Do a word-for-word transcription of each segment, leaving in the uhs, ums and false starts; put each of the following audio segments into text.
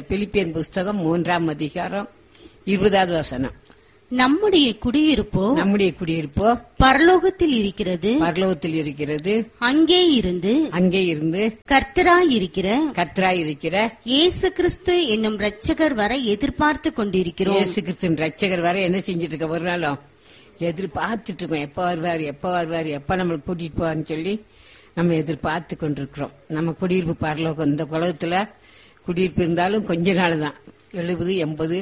Philippian புஸ்தகம் மூன்றாம் அதிகாரம் இருபதாவது வசனம். நம்முடைய குடியிருப்போ நம்முடைய குடியிருப்போ பரலோகத்தில் இருக்கிறது, பரலோகத்தில் இருக்கிறது, அங்கே இருந்து அங்கே இருந்து கர்த்தராய் இருக்கிற கர்த்தராய் இருக்கிற இயேசு கிறிஸ்து என்னும் இரட்சகர் வர எதிர்பார்த்து கொண்டிருக்கிறோம். இயேசு கிறிஸ்துவின் இரட்சகர் வர என்ன செஞ்சிட்டு இருக்க, ஒரு நாளும் எதிர்பார்த்துட்டு இருக்கோம். எப்ப வருவாரு, எப்ப வருவாரு, எப்ப நம்மளை கூட்டிட்டு போவான்னு சொல்லி நம்ம எதிர்பார்த்து கொண்டிருக்கிறோம். நம்ம குடியிருப்பு பரலோகம். இந்த உலகத்துல குடியிருப்பு இருந்தாலும் கொஞ்ச நாள் தான், எழுபது எண்பது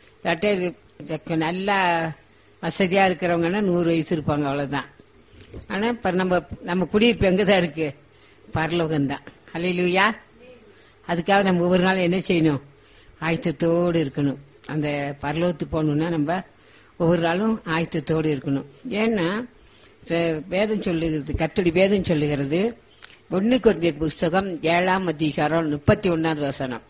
நல்லா வசதியா இருக்கிறவங்கன்னா நூறு வயசு இருப்பாங்க, அவ்வளவுதான். ஆனா இப்ப நம்ம நம்ம குடியிருப்பு எங்கதான் இருக்கு, பரலோகம் தான். அல்லேலூயா. அதுக்காக நம்ம ஒவ்வொரு நாளும் என்ன செய்யணும், ஆயத்தத்தோடு இருக்கணும். அந்த பரலோகத்துக்கு போகணும்னா நம்ம ஒவ்வொரு நாளும் ஆயத்தத்தோடு இருக்கணும். ஏன்னா வேதம் சொல்லுகிறது, கர்த்தருடைய வேதம் சொல்லுகிறது, ஒன்னு கொரிந்தியர் புஸ்தகம் ஏழாம் அதிகாரம் முப்பத்தி ஒன்னாவது வசனம்.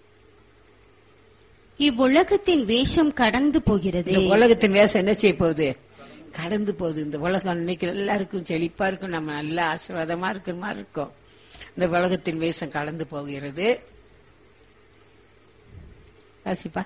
இவ்வுலகத்தின் வேஷம் கடந்து போகிறது. இந்த உலகத்தின் வேஷம் என்ன செய்ய போகுது, கடந்து போகுது. இந்த உலகம் இன்னைக்கு எல்லாருக்கும் செழிப்பா இருக்கும், நம்ம நல்ல ஆசீர்வாதமா இருக்கிற மாதிரி இருக்கும். இந்த உலகத்தின் வேஷம் கடந்து போகிறது. வாசிப்பா.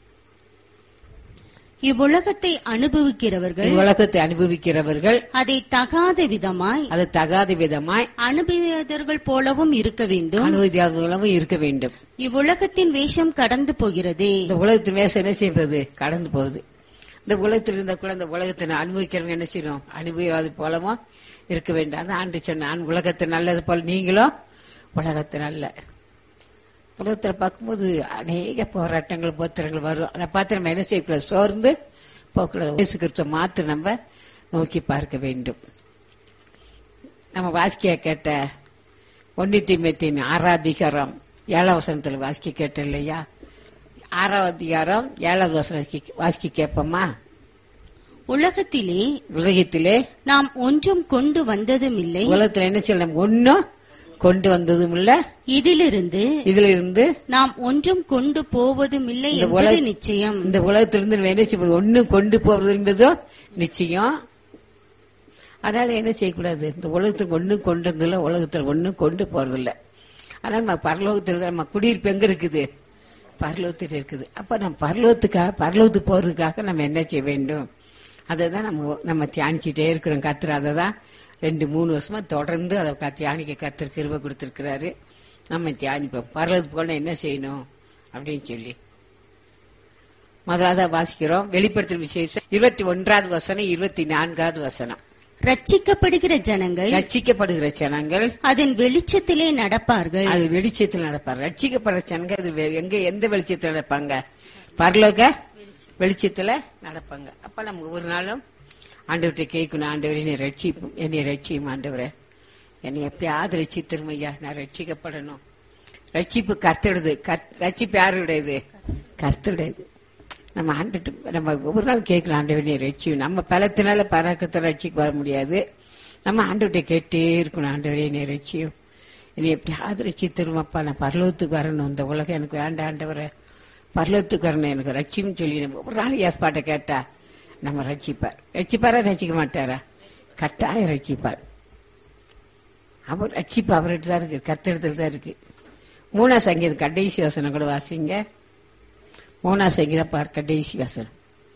இவ்வுலகத்தை அனுபவிக்கிறவர்கள் உலகத்தை அனுபவிக்கிறவர்கள் அதை தகாத விதமாய் அது தகாத விதமாய் அனுபவியவர்கள் போலவும் இருக்க வேண்டும், அனுபவியாளர்களும் இருக்க வேண்டும். இவ்வுலகத்தின் வேஷம் கடந்து போகிறது. இந்த உலகத்தின் வேஷம் என்ன செய்வது, கடந்து போகுது. இந்த உலகத்தில் இருந்த கூட இந்த உலகத்தை அனுபவிக்கிறவங்க என்ன செய்யணும், அனுபவியாது போலவும் இருக்க வேண்டும். ஆண்டு சொன்ன உலகத்தை நல்லது போல நீங்களும் உலகத்தை நல்ல. உலகத்தில் பார்க்கும்போது அநேக போராட்டங்கள் போத்திரங்கள் வரும். அதை பார்த்து நம்ம என்ன செய்யக்கூடாது, சோர்ந்து போக்கூடாது. இயேசு கிறிஸ்துவை மாத்திரம் நம்ம நோக்கி பார்க்க வேண்டும். நம்ம வாசிக்க கேட்ட ஒன்னு தீமோத்தேயு ஆறாம் அதிகாரம் ஏழாம் வசனத்துல வாசிக்க கேட்டோம் இல்லையா, ஆறாம் அதிகாரம் ஏழாவது வசனம் வாசிக்க கேட்போமா. உலகத்திலே உலகத்திலே நாம் ஒன்றும் கொண்டு வந்ததும் இல்லை, உலகத்துல என்ன செய்யலாம், ஒன்னும் கொண்டு வந்ததும் இல்ல, இதிலிருந்து இதுல இருந்து நாம் ஒன்றும் கொண்டு போவதும் இல்லை என்பது நிச்சயம். இந்த உலகத்திலிருந்து என்ன செய்வது, ஒன்னும் கொண்டு போவது என்பதும் நிச்சயம். அதனால என்ன செய்யக்கூடாது, இந்த உலகத்துக்கு ஒன்னும் கொண்டு வந்ததில்ல, உலகத்துல ஒன்னும் கொண்டு போறதில்ல. அதனால நம்ம பரலோகத்தில் நம்ம குடியிருப்பு எங்க இருக்குது, பரலோகத்தில் இருக்குது. அப்ப நம்ம பரலோகத்துக்காக பரலோகத்துக்கு போறதுக்காக நம்ம என்ன செய்ய வேண்டும், அதை நம்ம நம்ம தியானிச்சுட்டே இருக்கிறோம். கர்த்தர் அதை தான் ரெண்டு மூணு வருஷமா தொடர்ந்து அதை தியானிக்க கர்த்தர் கிருபை கொடுத்திருக்கிறாரு. நம்ம தியானிப்போம், பரலோகத்துக்கு போனா என்ன செய்யணும் அப்படின்னு சொல்லி. முதலாவது வாசிக்கிறோம் வெளிப்படுத்தல் விசேஷம் இருபத்தி ஒன்றாவது வசனம் இருபத்தி நான்காவது வசனம். ரட்சிக்கப்படுகிற ஜனங்கள் ரட்சிக்கப்படுகிற ஜனங்கள் அதன் வெளிச்சத்திலே நடப்பார்கள். அது வெளிச்சத்தில் நடப்பார். ரட்சிக்கப்படுற ஜனங்கள் அது எங்க எந்த வெளிச்சத்தில் நடப்பாங்க, பரலோக வெளிச்சத்துல நடப்பாங்க. அப்ப நம்ம ஒவ்வொரு நாளும் ஆண்டவர்கிட்ட கேட்கணும், ஆண்டவரே என்னை ரட்சிப்பும், என்னை ரட்சியும் ஆண்டவரே, என்னை எப்பயாவது ரட்சித்திரும் ஐயா, நான் ரட்சிக்கப்படணும். ரட்சிப்பு கர்த்தருடையது. ரட்சிப்பு யாருடையது, கர்த்தருடையது. நம்ம ஆண்டு நம்ம ஒவ்வொரு நாள் கேட்கலாம், ஆண்டவரே என்னை ரட்சியும். நம்ம பலத்தினால பறக்கத்தை ரட்சிக்க வர முடியாது. நம்ம ஆண்டவர்கிட்ட கேட்டே இருக்கணும், ஆண்டவரே என்னை ரட்சியும், என்னை எப்படியாவது ரட்சித்திருமாப்பா, நான் பரலோகத்துக்கு வரணும், இந்த உலகம் எனக்கு வேண்டாம் ஆண்டவரே, பரலோகத்துக்கு வரணும், எனக்கு ரட்சியும் சொல்லி நம்ம ஒவ்வொரு நாள் ஏற்பாட்டை கேட்டா நம்ம ரட்சிப்பார். ரட்சிப்பாரா ரட்சிக்க மாட்டாரா, கட்டாயம் ரட்சிப்பார். அவர் ரட்சிப்பு அவர்கிட்ட தான் இருக்கு, கர்த்தரிடத்துல தான் இருக்கு. மூணா சங்கீதம் கடைசி வசனம் கூட வாசிங்க. மூணா சங்கீதம் பார் கடைசி வசனம்.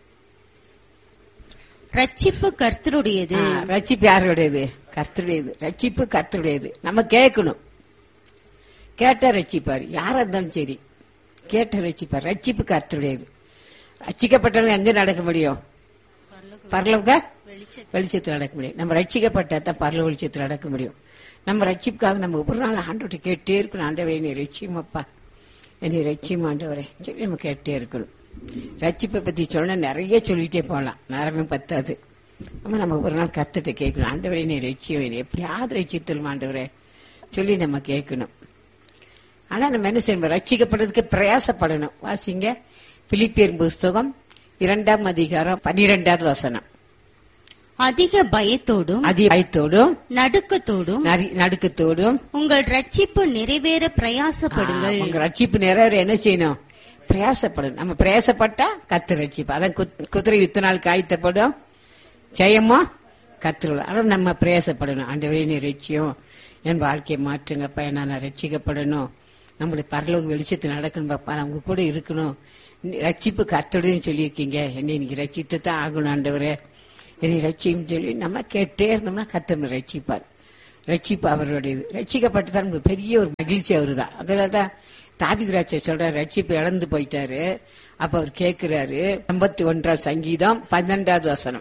ரட்சிப்பு கர்த்தருடையது. ரட்சிப்பு யாருடையது, கர்த்தருடையது. ரட்சிப்பு கர்த்தருடையது. நம்ம கேட்கணும், கேட்டா ரட்சிப்பார். யாரா இருந்தாலும் சரி கேட்ட ரட்சிப்பார். ரட்சிப்பு கர்த்தருடையது. ரட்சிக்கப்பட்டவங்க எங்க நடக்க முடியும், பரலோக வெளிச்சத்தில் நடக்க முடியும். நம்ம ரட்சிக்கப்பட்டா தான் பரலோக வெளிச்சத்தில் நடக்க முடியும். நம்ம ரட்சிப்புக்காக நம்ம ஒவ்வொரு நாள் ஆண்டவரை கேட்டே இருக்கணும், ஆண்டவரே என்னை ரட்சியும் அப்பா, என்னை ரட்சியும் ஆண்டவரே சொல்லி நம்ம கேட்டே இருக்கணும். ரட்சிப்பை பத்தி சொன்னா நிறைய சொல்லிட்டே போகலாம், நேரமே பத்தாது. நம்ம நம்ம ஒவ்வொரு நாள் கத்துட்டு கேட்கணும், ஆண்டவரே என்னை ரட்சியும், என்னை எப்படியாவது ரட்சித்தலும் ஆண்டவரே சொல்லி நம்ம கேட்கணும். ஆனா நம்ம என்ன செய்யணும், ரட்சிக்கப்படுறதுக்கு பிரயாசப்படணும். வாசிங்க பிலிப்பியர் புஸ்தகம் இரண்டாம் அதிகாரம் பனிரெண்டாவது வசனம். அதிக பயத்தோடும் அதிக பயத்தோடும் நடுக்கத்தோடும் நடுக்கத்தோடும் உங்கள் ரட்சிப்பு நிறைவேற பிரயாசப்படுங்கள். உங்க ரட்சிப்பு நிறைவேற என்ன செய்யணும், பிரயாசப்படும். நம்ம பிரயாசப்பட்டா கர்த்தர் ரட்சிப்பு. அதான் குதிரை யுத்த நாள் காய்த்தப்படும், ஜெயமா கர்த்தர். ஆனால் நம்ம பிரயாசப்படணும், ஆண்டவரே நீ ரட்சியம், என் வாழ்க்கையை மாற்றுங்கப்பா, நான் ரட்சிக்கப்படணும் நம்மளுடைய பரலோக வெளிச்சத்தில் நடக்கணும் பாப்பா, அவங்க கூட இருக்கணும். ரட்சிப்பு கர்த்தருடையன்னு சொல்லியிருக்கீங்க, என்னை நீங்க ரட்சித்து தான் ஆகணும் ஆண்டவரே, என்னை ரட்சின்னு சொல்லி நம்ம கேட்டே இருந்தோம்னா கர்த்தர் ரட்சிப்பார். ரட்சிப்பு அவருடையது. ரட்சிக்கப்பட்டுதான் நமக்கு பெரிய ஒரு மகிழ்ச்சி அவரு தான். அதனாலதான் தாவீது சொல்ற ரட்சிப்பு இழந்து போயிட்டாரு. அப்ப அவர் கேட்கிறாரு, ஐம்பத்தி ஒன்றாம் சங்கீதம் பன்னெண்டாவது வசனம்.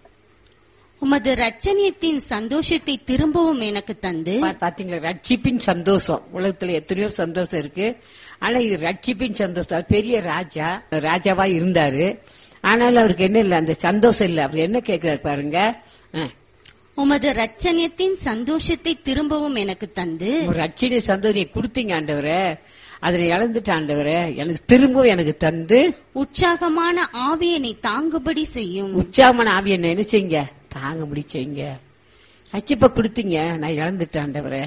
உமது ரட்சணியத்தின் சந்தோஷத்தை திரும்பவும் எனக்கு தந்து. பாத்தீங்களா, ரட்சிப்பின் சந்தோஷம். உலகத்துல எத்தனையோ சந்தோஷம் இருக்கு, ஆனா இது ரட்சிப்பின் சந்தோஷம். பெரிய ராஜா ராஜாவா இருந்தாரு, ஆனாலும் அவருக்கு என்ன இல்ல, அந்த சந்தோஷம் இல்ல. அவர் என்ன கேட்கிறாரு பாருங்க, உமது ரட்சணியத்தின் சந்தோஷத்தை திரும்பவும் எனக்கு தந்து. ரட்சணிய சந்தோஷம் நீ கொடுத்தீங்க ஆண்டவரே, அதனை இழந்துட்ட ஆண்டவரே, எனக்கு திரும்பவும் எனக்கு தந்து உற்சாகமான ஆவியனை தாங்குபடி செய்யும். உற்சாகமான ஆவியனை என்ன செய்யுங்க, தாங்குபடி செய்யுங்க. ரட்சிப்ப கொடுத்தீங்க, நான் இழந்துட்டேன் ஆண்டவரே,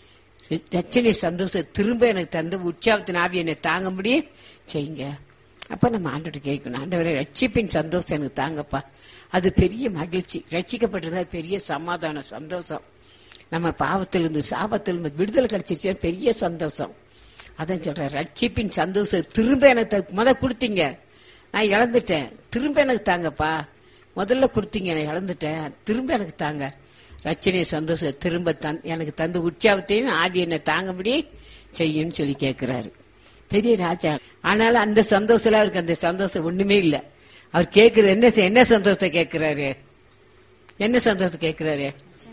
ரட்சணிய சந்தோஷம் திரும்ப எனக்கு தந்து உற்சாகத்தின் ஆவியனை தாங்குபடி செய்யுங்க. அப்ப நம்ம ஆண்டவர்கிட்ட கேட்கணும், ஆண்டவரே ரட்சிப்பின் சந்தோஷம் எனக்கு தாங்கப்பா. அது பெரிய மகிழ்ச்சி. ரட்சிக்கப்பட்டதா பெரிய சமாதான சந்தோஷம். நம்ம பாவத்திலிருந்து சாபத்திலிருந்து விடுதலை கிடைச்சிருச்சு, பெரிய சந்தோஷம். அதான் சொல்றேன், ரட்சிப்பின் சந்தோஷம் திரும்ப எனக்கு முத கொடுத்தீங்க, நான் இழந்துட்டேன், திரும்ப எனக்கு தாங்கப்பா. முதல்ல கொடுத்தீங்க, நான் இழந்துட்டேன், திரும்ப எனக்கு தாங்க. ரட்சணிய சந்தோஷம் திரும்ப எனக்கு தந்து உற்சாகத்தையும் ஆவி என்ன தாங்கபடி செய்யும் சொல்லி கேட்கிறாரு பெரிய ராஜா. ஆனாலும் அந்த சந்தோஷம் அவருக்கு அந்த சந்தோஷம் ஒண்ணுமே இல்ல. அவர் கேட்கிறது என்ன என்ன சந்தோஷத்தை கேட்கிறாரு, என்ன சந்தோஷத்தை கேட்கிறாரு,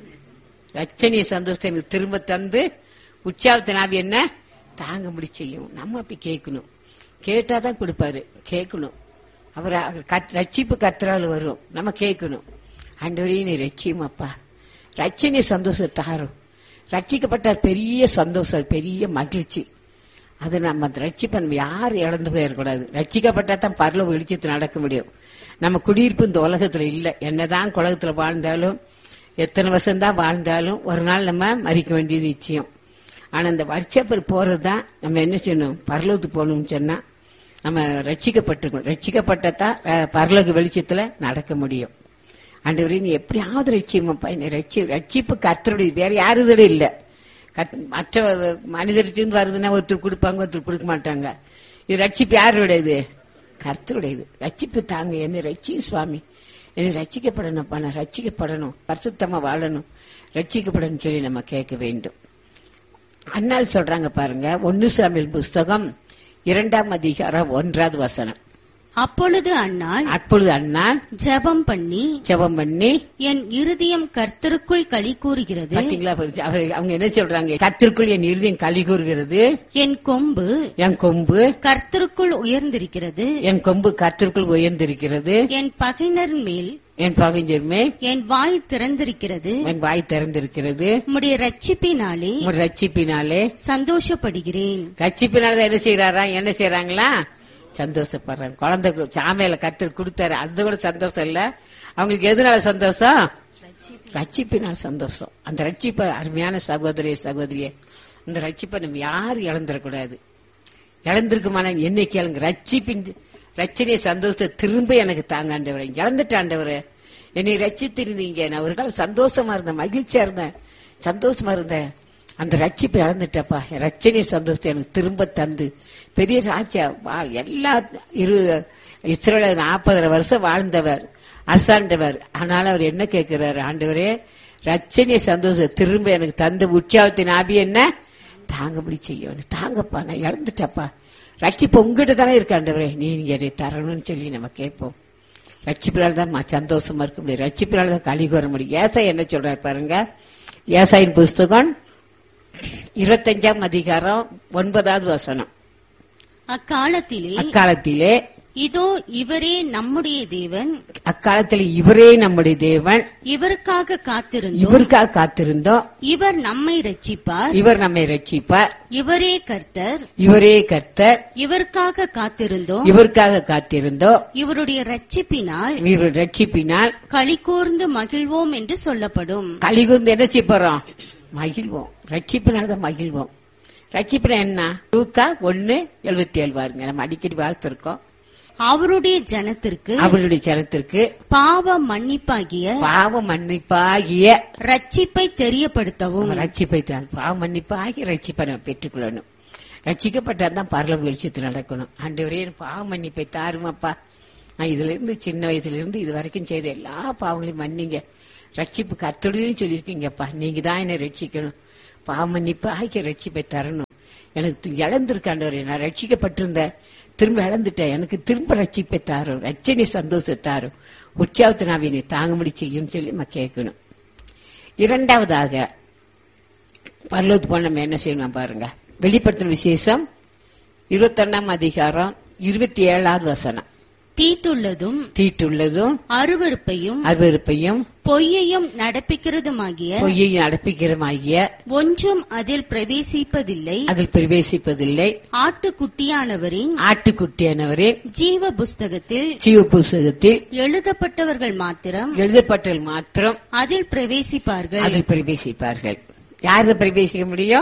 ரட்சணிய சந்தோஷத்தை எனக்கு திரும்ப தந்து உற்சாகத்தின் ஆவி என்ன தாங்கபடி செய்யும். நம்ம அப்படி கேட்கணும், கேட்டாதான் கொடுப்பாரு, கேட்கணும். அவர் ரட்சிப்பு கர்த்தரால் வரும், நம்ம கேட்கணும். ஆண்டவரே நீ ரட்சியும் அப்பா, ரட்சணிய சந்தோஷம் தாரும். ரட்சிக்கப்பட்ட பெரிய சந்தோஷம், பெரிய மகிழ்ச்சி. அது நம்ம ரட்சிப்பை நம்ம யாரும் இழந்து போயிடக்கூடாது. ரட்சிக்கப்பட்டா தான் பரலோக வெளிச்சத்தில் நடக்க முடியும். நம்ம குடியிருப்பு இந்த உலகத்துல இல்ல. என்னதான் உலகத்துல வாழ்ந்தாலும், எத்தனை வருஷம் தான் வாழ்ந்தாலும் ஒரு நாள் நம்ம மறிக்க வேண்டியது நிச்சயம். ஆனா இந்த வருஷப்பர் போறதுதான் நம்ம என்ன செய்யணும், பரலோகத்துக்கு போகணும்னு சொன்னா நம்ம ரட்சிக்கப்பட்டிருக்கணும். ரட்சிக்கப்பட்டதான் பரலோக வெளிச்சத்துல நடக்க முடியும். ஆண்டவரே நீ எப்படியாவது ரட்சியமாப்பா, என்னை ரட்சி ரட்சிப்பு கர்த்தருடைய, வேற யாரும் இல்ல. மற்ற மனிதர்கிட்ட வருதுன்னா ஒருத்தர் கொடுப்பாங்க, ஒருத்தர் கொடுக்க மாட்டாங்க. இது ரட்சிப்பு யாருடையது, கர்த்தருடையது. ரட்சிப்பு தாங்க, என்னை ரட்சி சுவாமி, என்னை ரட்சிக்கப்படணும்ப்பா, நான் ரட்சிக்கப்படணும், பரிசுத்தமா வாழணும், ரட்சிக்கப்படணும் சொல்லி நம்ம கேட்க வேண்டும். அண்ணால் சொல்றாங்க பாருங்க, ஒன்னு சாமுவேல் புஸ்தகம் இரண்டாம் அதிகாரம் ஒன்றாவது வசனம். அப்பொழுது அன்னாள் அப்பொழுது அன்னாள் ஜெபம் பண்ணி ஜெபம் பண்ணி என் இருதயம் கர்த்தருக்குள் களி கூறுகிறது. பாத்தீங்களா, அவங்க என்ன சொல்றாங்க, கர்த்தருக்குள் என் இருதயம் களி கூறுகிறது, என் கொம்பு என் கொம்பு கர்த்தருக்குள் உயர்ந்திருக்கிறது, என் கொம்பு கர்த்தருக்குள் உயர்ந்திருக்கிறது, என் பகைஞர் மேல் என் பகைஞர் மேல் என் வாய் திறந்திருக்கிறது, என் வாய் திறந்திருக்கிறது, உம்முடைய ரட்சிப்பினாலே ரட்சிப்பினாலே சந்தோஷப்படுகிறேன். ரட்சிப்பினால என்ன செய்யறாரா, என்ன செய்யறாங்களா, சந்தோஷப்படுறாங்க. குழந்தை சாமையில கர்த்தர் கொடுத்தாரு, அது கூட சந்தோஷம் இல்ல அவங்களுக்கு. எதனால சந்தோஷம், ரட்சிப்பினால் சந்தோஷம். அந்த ரட்சிப்பை அருமையான சகோதரிய சகோதரியே, அந்த ரட்சிப்பை நம்ம யாரும் இழந்துடக்கூடாது. இழந்திருக்குமான என்னை கேளுங்க, ரட்சிப்பின் ரட்சணிய சந்தோஷத்தை திரும்ப எனக்கு தாங்க ஆண்டவரே. இழந்துட்ட ஆண்டவரே, என்னை ரட்சித்திருந்தீங்க, நான் ஒரு காலம் சந்தோஷமா இருந்தேன், மகிழ்ச்சியா இருந்தேன், சந்தோஷமா இருந்தேன், அந்த ரட்சிப்பை இழந்துட்டப்பா, ரட்சணிய சந்தோஷத்தை எனக்கு திரும்ப தந்து பெரிய ராஜா எல்லா இரு இஸ்ரேல் நாற்பது வருஷம் வாழ்ந்தவர், அரசாண்டவர். ஆனாலும் அவர் என்ன கேட்கிறாரு, ஆண்டவரே ரட்சணிய சந்தோஷத்தை திரும்ப எனக்கு தந்து உற்சாகத்தின் ஆவி என்ன தாங்கபடி செய்ய தாங்கப்பா, நான் இழந்துட்டப்பா, ரட்சிப்பு உங்ககிட்ட தானே இருக்கு ஆண்டவரே, நீ நீங்க என்னை தரணும்னு சொல்லி நம்ம கேட்போம். ரட்சிப்பினால தான் சந்தோஷமா இருக்க முடியும், ரட்சிப்பினால தான் கழி கூற முடியும். ஏசாய் என்ன சொல்றாரு பாருங்க, ஏசாயின் புஸ்தகம் இருபத்தஞ்சாம் அதிகாரம் ஒன்பதாவது வசனம். அக்காலத்திலே அக்காலத்திலே இதோ இவரே நம்முடைய தேவன், அக்காலத்தில் இவரே நம்முடைய தேவன், இவருக்காக காத்திருந்தோம், இவருக்காக காத்திருந்தோம், இவர் நம்மை ரட்சிப்பார், இவர் நம்மை ரட்சிப்பார், இவரே கர்த்தர், இவரே கர்த்தர், இவருக்காக காத்திருந்தோம், இவருக்காக காத்திருந்தோம், இவருடைய ரட்சிப்பினால் இவர் ரட்சிப்பினால் களி கூர்ந்து மகிழ்வோம் என்று சொல்லப்படும். களி கூர்ந்து என்ன செய்ய போறோம், மகிழ்வோம். ரட்சிப்பினால்தான் மகிழ்வோம். ரட்சிப்பினா என்ன, லூக்கா ஒன்னு எழுபத்தி ஏழு பாருங்க, நம்ம அடிக்கடி வாழ்த்திருக்கோம். அவருடைய ஜனத்திற்கு அவருடைய ஜனத்திற்கு பாவ மன்னிப்பாகிய பாவ மன்னிப்பாகிய ரட்சிப்பை தெரியப்படுத்தவும், ரட்சிப்பை பாவ மன்னிப்பாகிய ரட்சிப்பை நம்ம பெற்றுக்கொள்ளணும். ரட்சிக்கப்பட்டா தான் பரலோக வெளிச்சத்தில் நடக்கணும். ஆண்டவரே பாவம் மன்னிப்பை தாருமாப்பா, நான் இதுல இருந்து சின்ன வயசுல இருந்து இது வரைக்கும் செய்த எல்லா பாவங்களையும் மன்னிங்க, ரட்சிப்பு கர்த்தருடையன்னு சொல்லியிருக்கீங்கப்பா, நீங்க தான் என்னை ரட்சிக்கணும், பாவ மன்னிப்பு ஆகிய ரட்சிப்பை தரணும். எனக்கு இழந்திருக்காண்டவரே, நான் ரட்சிக்கப்பட்டிருந்தேன், திரும்ப இழந்துட்டேன், எனக்கு திரும்ப ரட்சிப்பை தாரும், ரட்சணை சந்தோஷத்தாரும், உற்சாகத்தை நான் என்னை தாங்கும்படி செய்யும் சொல்லி நம்ம கேட்கணும். இரண்டாவதாக பரலோகத்துக்கு போன நம்ம என்ன செய்யணும் பாருங்க. வெளிப்படுத்தின விசேஷம் இருபத்தி ஒன்னாம் அதிகாரம் இருபத்தி ஏழாவது வசனம். தீட்டுள்ளதும் தீட்டுள்ளதும் அருவருப்பையும் அருவருப்பையும் பொய்யையும் நடப்பிக்கிறதுமாகிய பொய்யையும் நடப்பிக்கிறமாகிய ஒன்றும் அதில் பிரவேசிப்பதில்லை, அதில் பிரவேசிப்பதில்லை, ஆட்டுக்குட்டியானவரின் ஆட்டுக்குட்டியானவரே ஜீவ புஸ்தகத்தில் ஜீவ புஸ்தகத்தில் எழுதப்பட்டவர்கள் மாத்திரம் எழுதப்பட்டல் மாத்திரம் அதில் பிரவேசிப்பார்கள். அதில் பிரவேசிப்பார்கள். யாரு பிரவேசிக்க முடியும்?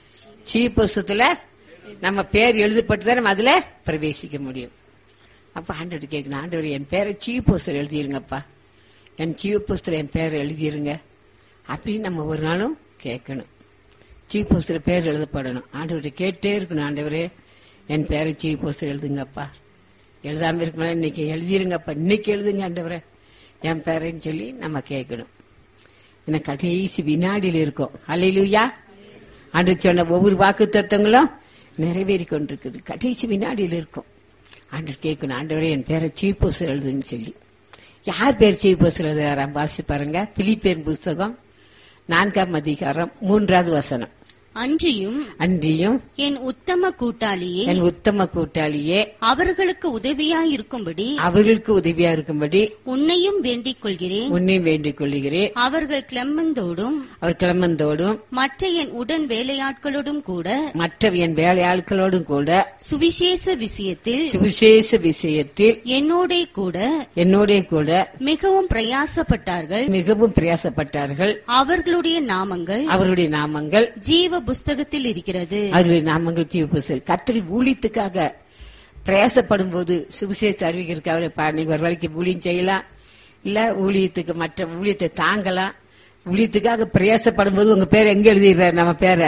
ஜீவ புஸ்தகத்துல நம்ம பேர் எழுதப்பட்டுதான் நம்ம அதுல பிரவேசிக்க முடியும். அப்ப ஆண்டவர் கேட்கணும், ஆண்டவர் என் பேரை ஜீவ புஸ்தகம் எழுதிருங்கப்பா, என் ஜீவ புஸ்தகம் என் பேரை எழுதிருங்க அப்படின்னு நம்ம ஒரு நாளும் கேட்கணும். ஜீவ புஸ்தக பேர் எழுதப்படணும். ஆண்டவரை கேட்டே இருக்கணும், ஆண்டவரே என் பேரை ஜீவ புஸ்தகம் எழுதுங்கப்பா, எழுதாம இருக்கணும் இன்னைக்கு எழுதிருங்கப்பா, இன்னைக்கு எழுதுங்க ஆண்டவரே என் பேரைன்னு சொல்லி நம்ம கேட்கணும். என்ன கடைசி வினாடியில் இருக்கும். அல்லேலூயா. ஆண்டவர் சொன்ன ஒவ்வொரு வாக்கு தத்துவங்களும் நிறைவேறி கொண்டிருக்குது, கடைசி வினாடியில் இருக்கும். ஆண்டவர் கேட்கணும், ஆண்டவரே என் பேரை சீஃப் போஸ்டர் எழுதுன்னு சொல்லி. யார் பேர் சீஃப் போஸ்டர் எழுதுறாராம் வாசி பாருங்க. பிலிப்பியர் புஸ்தகம் நான்காம் அதிகாரம் மூன்றாவது வசனம். அன்றியும் அன்றியும் என் உத்தம கூட்டாளியே என் உத்தம கூட்டாளியே அவர்களுக்கு உதவியாயிருக்கும்படி அவர்களுக்கு உதவியா இருக்கும்படி உன்னையும் வேண்டிக் கொள்கிறேன் உன்னையும் வேண்டிக் கொள்கிறேன். அவர்கள் கிளம்பந்தோடும் அவர் கிளம்பந்தோடும் மற்ற என் உடன் வேலையாட்களோடும் கூட மற்ற என் வேலையாட்களோடும் கூட சுவிசேஷ விஷயத்தில் சுவிசேஷ விஷயத்தில் என்னோடே கூட என்னோட கூட மிகவும் பிரயாசப்பட்டார்கள். மிகவும் பிரயாசப்பட்டார்கள். அவர்களுடைய நாமங்கள் அவருடைய நாமங்கள் ஜீவ புஸ்தகத்தில் இருக்கிறது. அவருடைய நாமங்கள் ஜீவ புஸ்தகம். கர்த்தர் ஊழியத்துக்காக பிரயாசப்படும் போது சுவிசேஷ அறிவிக்கிறதுக்காக நீங்க ஒரு வேலைக்கு ஊழியம் செய்யலாம், இல்ல ஊழியத்துக்கு மற்ற ஊழியத்தை தாங்கலாம். ஊழியத்துக்காக பிரயாசப்படும் போது உங்க பேர் எங்க எழுதிடுறாரு? நம்ம பேரை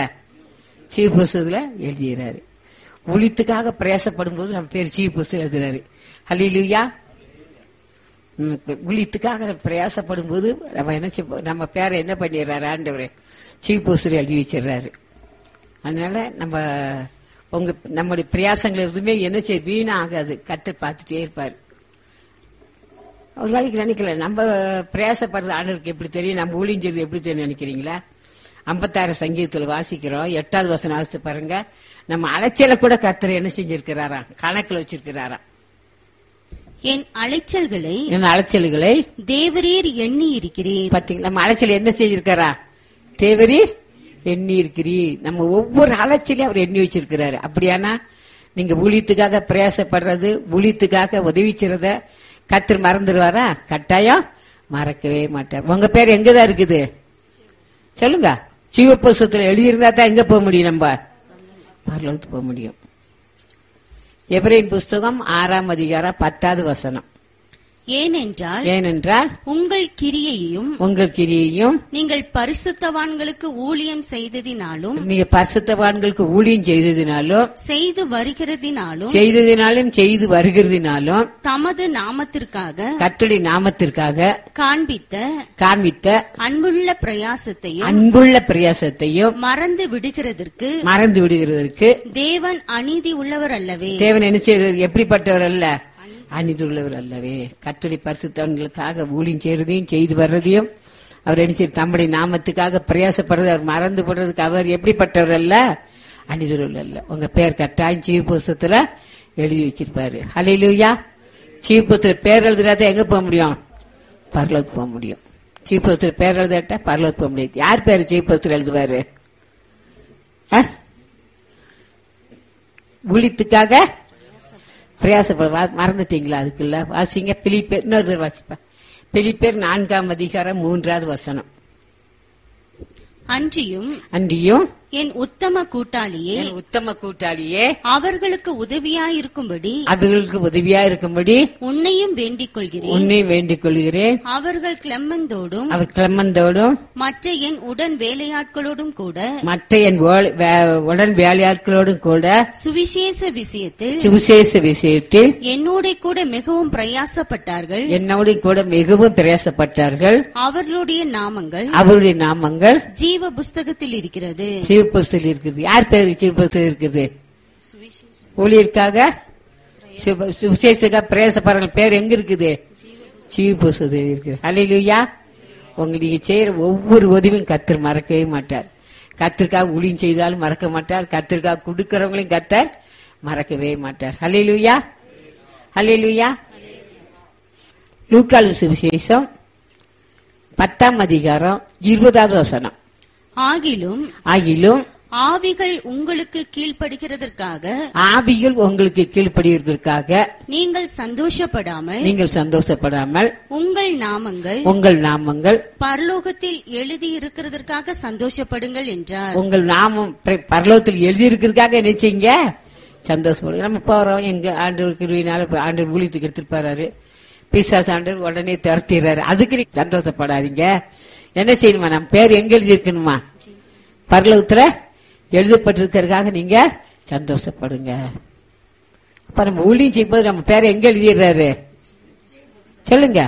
ஜீவ புஸ்தகத்துல எழுதிடுறாரு. ஊழியத்துக்காக பிரயாசப்படும் போது நம்ம பேர் ஜீவ புஸ்தகம் எழுதுறாரு. ஹல்லேலூயா. ஊழியத்துக்காக பிரயாசப்படும் போது நம்ம என்ன நம்ம பேரை என்ன பண்ணிடுறாரு? ஆண்டவரே ஜீவ புஸ்தகம் எழுதி வச்சிடறாரு. அதனால நம்ம உங்க நம்முடைய பிரயாசங்கள் எதுவுமே என்ன செய்ய வீணா ஆகாது. கர்த்தர் பார்த்துட்டே இருப்பாரு. ஒரு நாளைக்கு நினைக்கல நம்ம பிரயாசப்படுறது ஆண்டவருக்கு எப்படி தெரியும், நம்ம ஊழியம் செய்வது எப்படி தெரியும் நினைக்கிறீங்களா? ஐம்பத்தாறு சங்கீதத்துல வாசிக்கிறோம், எட்டாவது வசனம் வாசித்து பாருங்க. நம்ம அலைச்சல கூட கர்த்தர் என்ன செஞ்சிருக்கிறாராம், கணக்குல வச்சிருக்கிறாராம். என் அலைச்சல்களை என் அலைச்சல்களை தேவரீர் எண்ணி இருக்கிறீர். பாத்தீங்களா, நம்ம அலைச்சல் என்ன செஞ்சிருக்காரா? தேவரீர் எண்ணி இருக்கிறீர். நம்ம ஒவ்வொரு அலைச்சலையும் அவர் எண்ணி வச்சிருக்கிறாரு. அப்படியானா நீங்க ஊழியத்துக்காக பிரயாசப்படுறது, ஊழியத்துக்காக உதவி செய்றத கர்த்தர் மறந்துடுவாரா? கட்டாயம் மறக்கவே மாட்டார். உங்க பேர் எங்கதான் இருக்குது சொல்லுங்க. ஜீவ புஸ்தகத்துல எழுதியிருந்தா தான் எங்க போக முடியும்? நம்ம பரலோகத்துக்கு போக முடியும். எபிரேயர் புஸ்தகம் ஆறாம் அதிகாரம் பத்தாவது வசனம். ஏனென்றால் ஏனென்றால் உங்கள் கிரியையும் உங்கள் கிரியையும் நீங்கள் பரிசுத்தவான்களுக்கு ஊழியம் செய்ததினாலும் நீங்க பரிசுத்தவான்களுக்கு ஊழியம் செய்ததினாலும் செய்து வருகிறதினாலும் செய்ததினாலும் செய்து வருகிறதினாலும் தமது நாமத்திற்காக கர்த்தருடைய நாமத்திற்காக காண்பித்த காண்பித்த அன்புள்ள பிரயாசத்தையும் அன்புள்ள பிரயாசத்தையும் மறந்து விடுகிறதற்கு மறந்து விடுகிறதற்கு தேவன் அநீதி உள்ளவர் அல்லவே. தேவன் என்ன செய்யறது? எப்படிப்பட்டவர் அல்ல? அநீதி உள்ளவர் அல்லவே. கர்த்தருடைய பரிசுத்தவான்களுக்காக ஊழியம் செய்யறதையும் செய்து வர்றதையும் அவர் என்ன செய்ய தம்முடைய நாமத்துக்காக பிரயாசப்படுறது அவர் மறந்து போடுறதுக்கு அவர் எப்படிப்பட்டவர் அல்ல? அநீதி அல்ல. உங்க பேர் கட்டாயம் ஜீவ புஸ்தகத்துல எழுதி வச்சிருப்பாரு. ஹல்லேலூயா. ஜீவ புஸ்தகத்துல பேர் எழுதுறத எங்க போக முடியும்? பரலோகத்துக்கு போக முடியும். ஜீவ புஸ்தகத்துல பேர் எழுதாட்டா பரலோகத்துக்கு போக முடியாது. யார் பேர் ஜீவ புஸ்தகத்துல எழுதுவாரு? ஊழியத்துக்காக பிரயாசப்பட மறந்துட்டீங்களா? அதுக்குள்ள வாசிங்க. பிலிப்பேர் இன்னொரு வாசிப்பா. பிலிப்பேர் நான்காம் அதிகாரம் மூன்றாவது வசனம். அன்றியும் அன்றியும் என் உத்தம கூட்டாளியே, என் உத்தம கூட்டாளியே, அவர்களுக்கு உதவியாயிருக்கும்படி அவர்களுக்கு உதவியா இருக்கும்படி உன்னையும் வேண்டிக் கொள்கிறேன். உன்னை வேண்டிக் கொள்கிறேன். அவர்கள் கிளெமந்தோடும் அவர் கிளமந்தோடும் மற்ற என் உடன் வேலையாட்களோடும் கூட மற்ற என் வேலை- வே- உடன் வேலையாட்களோடும் கூட சுவிசேஷ விஷயத்தில் சுவிசேஷ விஷயத்தில் என்னோட கூட மிகவும் பிரயாசப்பட்டார்கள். என்னோடு கூட மிகவும் பிரயாசப்பட்டார்கள். அவர்களுடைய நாமங்கள் அவருடைய நாமங்கள் ஜீவ புஸ்தகத்தில் இருக்கிறது. சிவபுஸ்தல் இருக்குது. யார் பேரு சிவபுஸ்தல் இருக்குது? ஊழியருக்காக சிவ- சுவிசேஷக்காக பிரயாசப்படுற பேர் எங்க இருக்குது? சிவபுஸ்தல் இருக்குது. அல்லேலூயா. உங்க நீங்க செய்யற ஒவ்வொரு உதவியும் கர்த்தர் மறக்கவே மாட்டார். கர்த்தருக்காக ஊழியம் செய்தாலும் மறக்க மாட்டார். கர்த்தருக்காக கொடுக்கறவங்களையும் கர்த்தர் மறக்கவே மாட்டார். அல்லேலூயா, அல்லேலூயா. லூக்கால் சுவிசேஷம் பத்தாம் அதிகாரம் இருபதாவது வசனம். ஆகிலும் ஆகிலும் ஆவிகள் உங்களுக்கு கீழ்ப்படுகிறதற்காக ஆவிகள் உங்களுக்கு கீழ்ப்படிவதற்காக நீங்கள் சந்தோஷப்படாமல் நீங்கள் சந்தோஷப்படாமல் உங்கள் நாமங்கள் உங்கள் நாமங்கள் பரலோகத்தில் எழுதி இருக்கிறதற்காக சந்தோஷப்படுங்கள் என்றார். உங்கள் நாமம் பிர- பரலோகத்தில் எழுதியிருக்கிறதுக்காக என்ன செய்யுங்க? சந்தோஷப்படுங்க. நம்ம போறோம், எங்க ஆண்டவர் கிருபையினால ஆண்டவர் ஊழியத்துக்கு எடுத்துட்டு பிசாசு ஆண்டவர் உடனே துரத்திடுறாரு. அதுக்கு நீங்க சந்தோஷப்படாதீங்க. என்ன செய்யணுமா? நம்ம பேர் எங்க எழுதி இருக்கணுமா? பரலோகத்துல எழுதப்பட்டிருக்கிறதுக்காக நீங்க சந்தோஷப்படுங்க. அப்ப நம்ம ஊழியம் செய்யும் போது நம்ம பேரை எங்க எழுதிடுறாரு? சொல்லுங்க.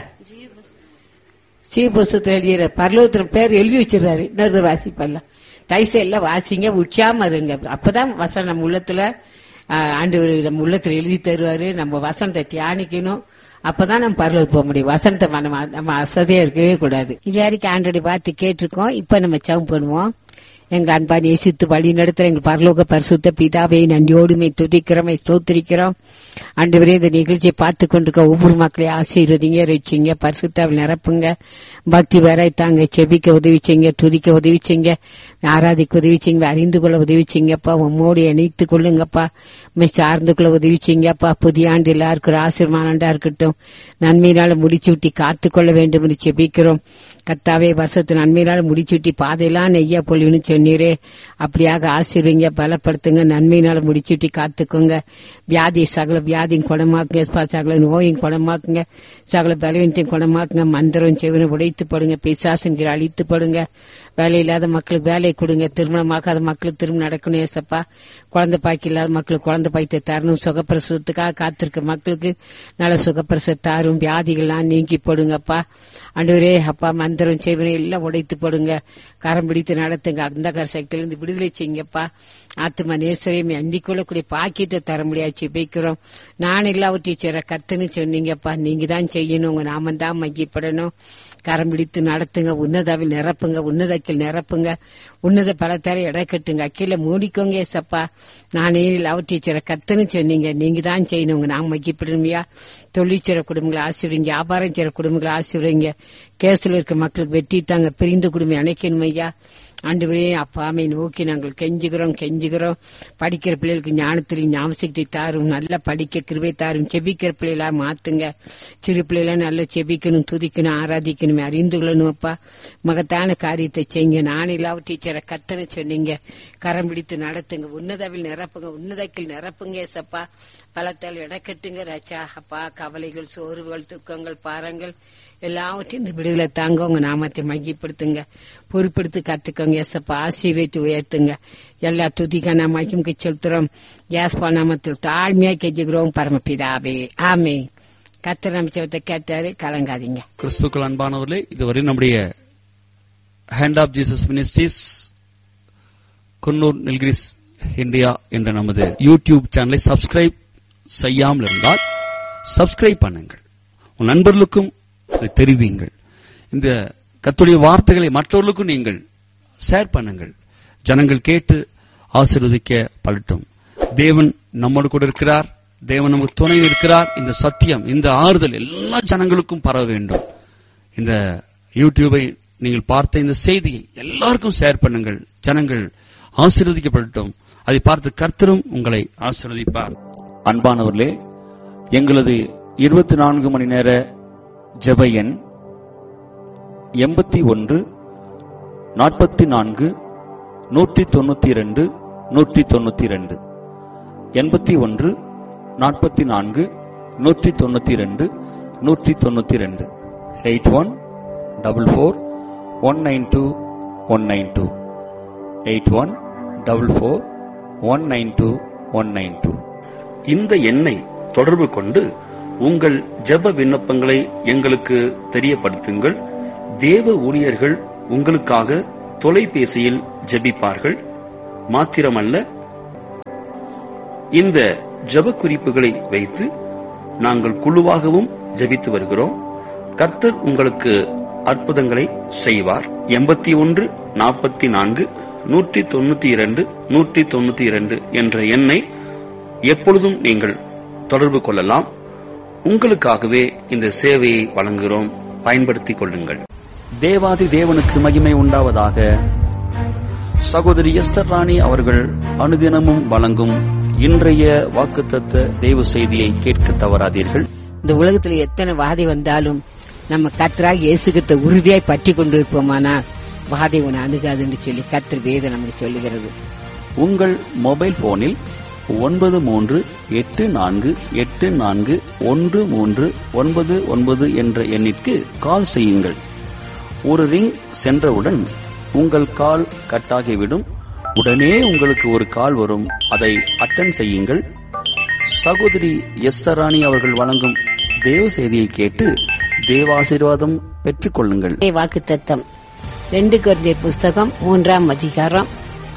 சீபுஸ்தகத்தில் எழுதிற பரலோகத்துல பேர் எழுதி வச்சிடறாரு. இன்னொரு வாசிப்பெல்லாம் தைச எல்லாம் வாசிங்க, உச்சாம இருங்க. அப்பதான் வசனம் நம்ம உள்ளத்துல ஆஹ், ஆண்டவர் நம்ம உள்ளத்துல எழுதி தருவாரு. நம்ம வசனத்தை தியானிக்கணும். அப்பதான் நம்ம பரலோகத்துக்கு போக முடியும். வசனத்தை நம்ம நம்ம அசதியா இருக்கவே கூடாது. இது வரைக்கும் ஆண்டோட பார்த்து கேட்டிருக்கோம். இப்ப நம்ம ஜெபம் பண்ணுவோம். எங்க அன்பா நேசித்து வழி நடத்துற எங்க பரலோக பரிசுத்த பிதாவை நன்றியோடுமை துதிக்கிறோம், ஸ்தோத்திரிக்கிறோம். ஆண்டவரே, இந்த நிகழ்ச்சியை பார்த்து கொண்டிருக்க ஒவ்வொரு மக்களையும் ஆசீர்வதிங்க, ரட்சிங்க, பரிசுத்தாவில் நிரப்புங்க, பக்தி வரைத்தாங்க, செபிக்க உதவி செய்யுங்க, துதிக்க உதவி செய்யுங்க, ஆராதிக்க உதவி செய்யுங்க, அறிந்து கொள்ள உதவி செய்யுங்கப்பா. உம்மோடு இணைத்துக் கொள்ளுங்கப்பா. சார்ந்து கொள்ள உதவி செய்யுங்கப்பா. புதிய ஆண்டு எல்லாருக்கும் ஒரு ஆசீர்வாதமா இருக்கட்டும். நன்மையினால முடிச்சு விட்டி காத்து கொள்ள வேண்டும் என்று செபிக்கிறோம். கர்த்தாவே, வருஷத்து நன்மையினால முடிச்சு விட்டி பாதையெல்லாம் நெய்யா பொழிவுன்னு சொன்னீரே, அப்படியாக ஆசீர்வதிங்க, பலப்படுத்துங்க. நன்மையினால முடிச்சுட்டி காத்துக்கோங்க. வியாதி சகல வியாதியும் குணமாக்குங்க, சகல நோயும் குணமாக்குங்க, சகல பலவீனத்தையும் குணமாக்குங்க. மந்திரம் செவினை உடைத்து படுங்க, பிசாசுங்கிற அழித்து படுங்க. வேலை இல்லாத மக்களுக்கு வேலை கொடுங்க, திருமணமாக்காத மக்களுக்கு திருமணம் நடக்கணும் ஏசப்பா. குழந்தை பாக்கி இல்லாத மக்களுக்கு குழந்தை பாய்த்த தரணும். சுகப்பிரசவத்துக்காக காத்திருக்க மக்களுக்கு நல்ல சுகப்பிரசவ தாரும். வியாதிகள்லாம் நீங்கி போடுங்கப்பா. ஆண்டவரே அப்பா, மந்திரம் செவினை எல்லாம் உடைத்து போடுங்க. கரம் பிடித்து நடத்துங்க. அந்த சக்தியிலிருந்து விடுதலை செய்யுங்கப்பா. ஆத்மா நேசரையும் அண்டிக் கொள்ளக்கூடிய பாக்கியத்தை தர முடியாது ஜெபிக்கிறோம். நான் எல்லாவற்றையும் செய்ற கர்த்தன்னு சொன்னீங்கப்பா. நீங்க தான் செய்யணும். உங்க நாமம் தான் மையப்படணும். கரம் பிடித்து நடத்துங்க. உன்னதாவில் நிரப்புங்க, உன்னதக்கில் நிரப்புங்க. உன்னத பலத்தார எடை கட்டுங்க, அக்கீழ மூடிக்கோங்க ஏசப்பா. நானே எல்லாவற்றையும் செய்ற கர்த்தன்னு சொன்னீங்க. நீங்க தான் செய்யணும். உங்க நாம மையப்படணுமையா. தொழிற்சிற குடும்பங்களை ஆசீர்வதிங்க, வியாபாரம் செய்ற குடும்பங்களை ஆசீர்வதிங்க. கேஸ்ல இருக்க மக்களுக்கு வெற்றி தாங்க, பிரிந்து குடும்பம் அணைக்கணும் ஐயா. ஆண்டவரே அப்பாமை நோக்கி நாங்கள் கெஞ்சுகிறோம் கெஞ்சுகிறோம். படிக்கிற பிள்ளைகளுக்கு ஞானத்திலையும் ஞாபகத்தை தாரும், நல்லா படிக்க கிருபை தாரும். செபிக்கிற பிள்ளைகளா மாத்துங்க. சிறு பிள்ளைகளா நல்லா செபிக்கணும், துதிக்கணும், ஆராதிக்கணும், அறிந்து கொள்ளணும் அப்பா. மகத்தான காரியத்தை செய்யுங்க. நான் எல்லாவற்றையும் செய்ற கர்த்தனை சொன்னீங்க. கரம் பிடித்து நடத்துங்க, உன்னதவில் நிரப்புங்க, உன்னதக்கில் நிரப்புங்க ஏசப்பா. பலத்தால் இடக்கட்டுங்க ராஜா அப்பா. கவலைகள், சோர்வுகள், துக்கங்கள், பாரங்கள் எல்லாவற்றையும் இந்த விடுதலை தாங்க. உங்க நாமத்தை மையப்படுத்துங்க, பொறுப்படுத்தி கத்துக்கோங்க ஏசப்பா. ஆசீர்வதித்து உயர்த்துங்க. எல்லா துதிக்கான மைக்கு செலுத்துறோம். யாஸ்பா நாமத்தில் தாழ்மையா கெஞ்சுகிறோம் பரமபிதாவே, ஆமே. கர்த்தர் அமைச்சவத்தை கேட்டாரு, கலங்காதீங்க. கிறிஸ்துக்கள் அன்பானவர்களே, இதுவரை நம்முடைய hand of Jesus ministries Coonoor Nilgiris India என்ற நமது யூடியூப் சேனலை சப்ஸ்கிரைப் செய்யாமல் இருந்தால் சப்ஸ்கிரைப் பண்ணுங்கள். உன் நண்பர்களுக்கும் அதை தெரிவியுங்கள். இந்த கர்த்தருடைய வார்த்தைகளை மற்றவர்களுக்கும் நீங்கள் ஷேர் பண்ணுங்கள். ஜனங்கள் கேட்டு ஆசீர்வதிக்கப்படட்டும். தேவன் நம்மோடு கூட இருக்கிறார். தேவன் நமக்கு துணை இருக்கிறார். இந்த சத்தியம், இந்த ஆறுதல் எல்லா ஜனங்களுக்கும் பரவ வேண்டும். இந்த யூடியூபை நீங்கள் பார்த்த இந்த செய்தியை எல்லாருக்கும் ஷேர் பண்ணுங்கள். ஜனங்கள் ஆசீர்வதிக்கப்படட்டும். அதை பார்த்து கர்த்தரும் உங்களை ஆசீர்வதிப்பார். அன்பானவர்களே, எங்களது இருபத்தி நான்கு மணி நேர ஜெப எண் எண்பத்தி ஒன்று நாற்பத்தி நான்கு நூற்றி தொண்ணூத்தி இரண்டு நூற்றி தொண்ணூத்தி இரண்டு, எண்பத்தி ஒன்று நாற்பத்தி நான்கு நூற்றி தொண்ணூத்தி இரண்டு நூற்றி தொண்ணூத்தி இரண்டு, eight one double four one nine two one nine two, eight one double four one nine two one nine two. இந்த எண்ணை தொடர்பு கொண்டு உங்கள் ஜெப விண்ணப்பங்களை எங்களுக்கு தெரியப்படுத்துங்கள். தேவ ஊழியர்கள் உங்களுக்காக தொலைபேசியில் ஜெபிப்பார்கள். மாத்திரமல்ல, இந்த ஜெப குறிப்புகளை வைத்து நாங்கள் குழுவாகவும் ஜெபித்து வருகிறோம். கர்த்தர் உங்களுக்கு அற்புதங்களை செய்வார். எண்பத்தி ஒன்று நாற்பத்தி நான்கு நூற்றி தொண்ணூத்தி இரண்டு நூற்றி தொண்ணூத்தி இரண்டு என்ற எண்ணை எப்பொழுதும் நீங்கள் தொடர்பு கொள்ளலாம். உங்களுக்காகவே இந்த சேவையை வழங்குகிறோம். பயன்படுத்திக் கொள்ளுங்கள். தேவாதி தேவனுக்கு மகிமை உண்டாவதாக. சகோதரி எஸ்தர் ராணி அவர்கள் அனுதினமும் வழங்கும் இன்றைய வாக்குத்தத்த தேவ செய்தியை கேட்க தவறாதீர்கள். இந்த உலகத்துல எத்தனை வாதை வந்தாலும் நம்ம கர்த்தராக இயேசுகிட்ட உறுதியாய் பற்றி கொண்டிருப்போமானால் வாதை உன்னை அணுகாதுன்னு சொல்லி கர்த்தர் வேதம் நமக்கு சொல்லுகிறது. உங்கள் மொபைல் போனில் ஒன்பது மூன்று எட்டு நான்கு எட்டு நான்கு ஒன்று மூன்று ஒன்பது ஒன்பது என்ற எண்ணிற்கு கால் செய்யுங்கள். ஒரு ரிங் சென்றவுடன் உங்கள் கால் கட்டாகிவிடும். உடனே உங்களுக்கு ஒரு கால் வரும். அதை அட்டன் செய்யுங்கள். சகோதரி எஸ் ராணி அவர்கள் வழங்கும் தேவ செய்தியை கேட்டு தேவாசீர்வாதம் பெற்றுக் கொள்ளுங்கள். வாக்குத்தத்தம் ரெண்டு கொரிந்தியர் புஸ்தகம் மூன்றாம் அதிகாரம்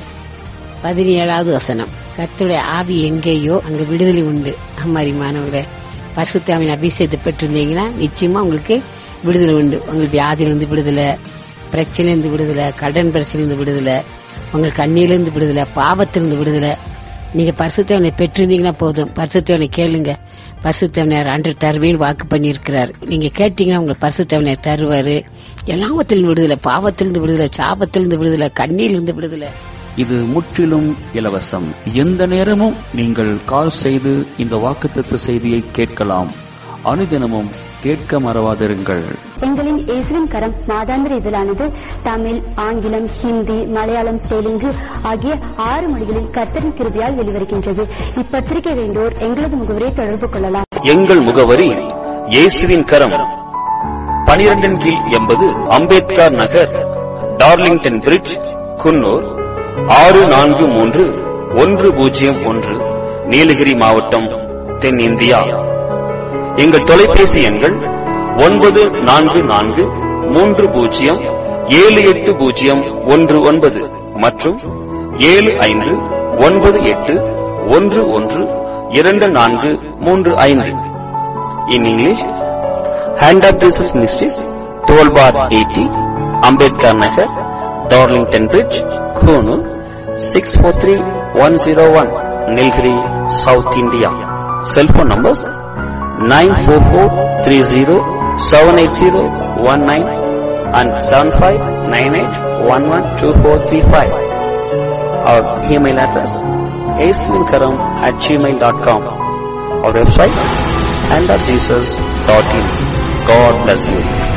பதினேழாவது வசனம். கர்த்தருடைய ஆவி எங்கேயோ அங்க விடுதலை உண்டு. அம்மாரிமானவர்களே, பரிசுத்தாவின் அபிஷேகத்தை பெற்றிருந்தீங்கன்னா நிச்சயமா உங்களுக்கு விடுதலை உண்டு. உங்களுக்கு வியாதியிலிருந்து விடுதலை, பிரச்சனையிலிருந்து விடுதலை, கடன் பிரச்சனையிலிருந்து விடுதலை, உங்களுக்கு கண்ணியிலிருந்து விடுதலை, பாவத்திலிருந்து விடுதலை. நீங்க பரிசுத்தவனை பெற்றிருந்தீங்கன்னா போதும். பரிசுத்தவனை கேளுங்க. பரிசுத்தவனர் அன்று தருவேன்னு வாக்கு பண்ணியிருக்கிறார். நீங்க கேட்டீங்கன்னா உங்களுக்கு பரிசுத்தவனர் தருவாரு. எல்லாவத்திலிருந்து விடுதலை, பாவத்திலிருந்து விடுதலை, சாபத்திலிருந்து விடுதலை, கண்ணியிலிருந்து விடுதலை. இது முற்றிலும் இலவசம். எந்த நேரமும் நீங்கள் கால் செய்து இந்த வாக்குத்தத்த செய்தியை கேட்கலாம். அனுதினமும் கேட்க மறவாதிருங்கள். எங்களின் இயேசுவின் கரம் மாதாந்திர இதழானது தமிழ், ஆங்கிலம், ஹிந்தி, மலையாளம், தெலுங்கு ஆகிய ஆறு மொழிகளில் கர்த்தரின் கிருபையால் வெளிவருகின்றது. இப்பத்திரிகை வேண்டோர் எங்களது முகவரியை தொடர்பு கொள்ளலாம். எங்கள் முகவரி இயேசுவின் கரம், பனிரெண்டின் கீழ் எண்பது அம்பேத்கர் நகர், டார்லிங்டன் பிரிட்ஜ், குன்னூர் ஆறு நான்கு மூன்று ஒன்று பூஜ்ஜியம் ஒன்று, நீலகிரி மாவட்டம், தென்னிந்தியா. எங்கள் தொலைபேசி எண்கள் ஒன்பது நான்கு நான்கு மூன்று பூஜ்ஜியம் ஏழு எட்டு பூஜ்ஜியம் ஒன்று ஒன்பது மற்றும் ஏழு ஐந்து ஒன்பது எட்டு ஒன்று ஒன்று இரண்டு நான்கு மூன்று ஐந்து. In English, hand of Jesus ministries, twelve bar eighty, Ambedkar Nagar, Darlington bridge, Coonoor six four three one zero one, Nilgiri, south India. Cellphone numbers nine four four three zero seven eight zero one nine and seven five nine eight one one two four three five. Our email address aislinkaram at gmail dot com. Our website hand of jesus dot in. God bless you.